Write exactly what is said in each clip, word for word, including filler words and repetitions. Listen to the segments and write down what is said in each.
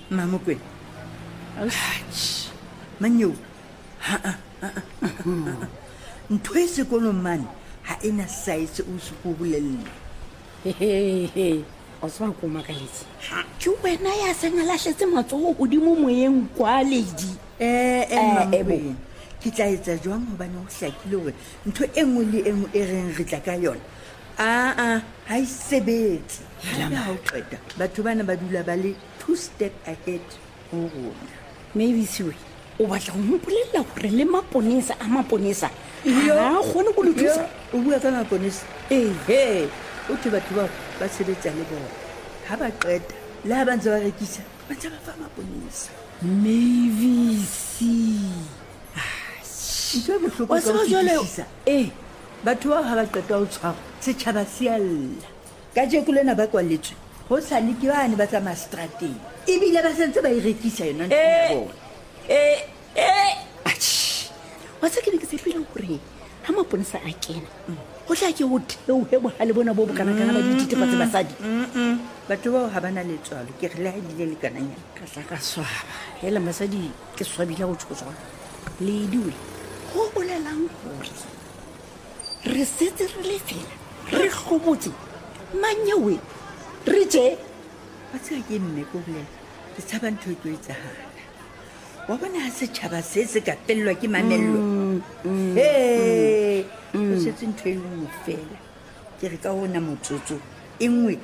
Mamokwena Manyo ntho e sekolong mane ha ena size o se go bolelle hehehe o se ba go makaletse ke wena ya sena lahletse matsogo godimo moyeng kwa lady eh eh Mamokwena ke tla etsa jwang hobane o hlakile hore ntho e nngwe le e nngwe e reng re tla ka yona a a ha e sebetse ha o qeta batho bana ba dula ba le two step ahead ho rona maybe siwe o batla go mpolella gore le maponesa a maponesa ha gone go le thusa o bua ka maponesa eh he o ke batho ba ba sebetsa le bona ha ba qeta le ha ba ntse ba rekisa ba ntse ba fa maponesa maybe si ntho e bohloko ka ho fetisisa eh batho ba ha ba qeta ho tshwara setjhaba sialla ka je kulena ba kwalletswe ho sane ke bane ba tsa mastrateng ebile ba sentse ba irekisa yona ntho ya bona eh eh achi wa se ke ne ke tsepile gore ha maponesa a kena go tla ke ho theohe bohale bona bo bokana kana ba dititefatse basadi batho ba ha bana letswalo ke re le ha ile le kananya ka tla ka swaba hela masadi ke swabile go tshoswa le diwe go bolelang gore re setse re le fela re gobotse manyewe re je ba tsa ke nne go bolela ke tshaba ntho e tlo etsagala wa bona ha setjhaba se se ka pellwa ke mamello he o setse ntho e le nngwe fela ke re ka hona motsotso e nngwe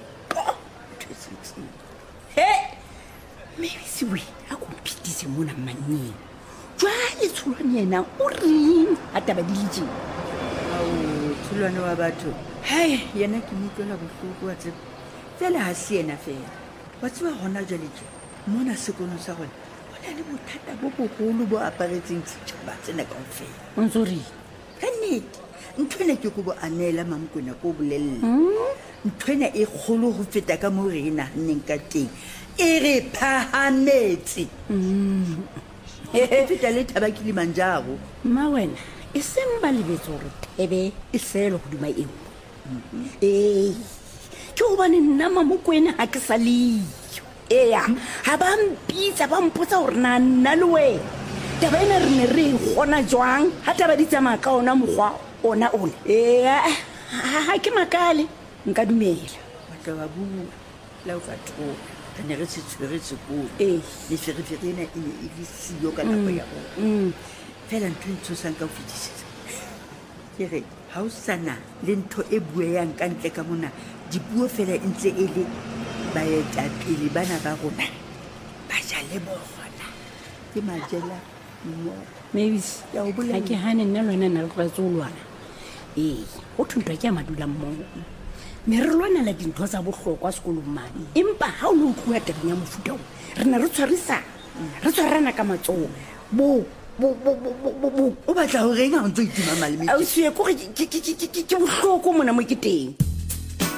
he maybe siwe a kompetise mona manyeng jwale tsholwane yena o reng a taba di le tjena ao tsholwane wa batho hai yena ke mo utlwela bohloko wa tseba fela ha se yena fela wa tseba hona jwale tje mona sekolong sa rona ho na le bothata bo bogolo bo aparetseng setjhaba tsena kaofela o ntse re ka nnete nthwena ke go bo anela Mamokwena ko bolelle nthwena e kgolo go feta ka mo re e nahanneng ka teng e re phahametse e feta le Thaba Kilimanjaro ma wena e seng ba lebetse gore Thebe e selo hodima eo ee ke gobane nna Mamokwena ha ke sa leyo eya ha ba mpitsa ba mpotsa gore na nna le wena taba ena re ne re gona jwang ha taba di tsamaya ka ona mokgwa ona ona eya ha ke makale nka dumela batla ba bua la o ka thola ka ne re se tshwere sekolo ee le ferefere ena e ne e le siyo ka nako ya bona fela ntho e ntshosang ka ho fetisisa ke re ha o sana le ntho e bueyang ka ntle ka mona dipuo fela e ntse e le baetapele bana ba rona ba ja le bona ke majela mo mavis ya o bolela ke hane nna lwana na le go tsolwana ee go thuntwa ke a madula mmogo me re lwana la dintho tsa bohlokwa sekolong mane empa ha o le utlwa tabeng ya mofuta o re ne re tshwarisa re tshwarana ka matsogo bo o batla go reng ha o ntse o itima maleme a o se ko ke bohloko mona mo ke teng